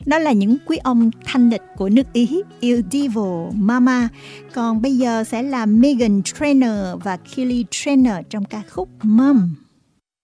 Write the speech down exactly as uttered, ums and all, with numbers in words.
Đó là những quý ông thanh lịch của nước Ý, Il Divo, Mama. Còn bây giờ sẽ là Meghan Trainor và Kylie Trainor trong ca khúc Mom.